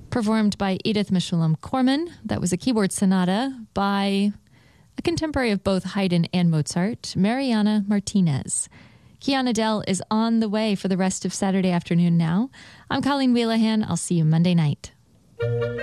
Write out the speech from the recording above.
performed by Edith Mishulam Corman. That was a keyboard sonata by a contemporary of both Haydn and Mozart, Mariana Martinez. Kiana Dell is on the way for the rest of Saturday afternoon now. I'm Colleen Wheelahan. I'll see you Monday night.